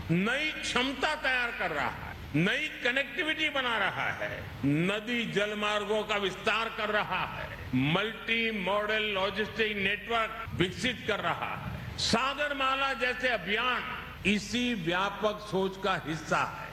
नई क्षमता तैयार कर रहा है, नई कनेक्टिविटी बना रहा है, नदी जल मार्गों का विस्तार कर रहा है, मल्टी मॉडल लॉजिस्टिक नेटवर्क विकसित कर रहा है। सागरमाला जैसे अभियान इसी व्यापक सोच का हिस्सा है।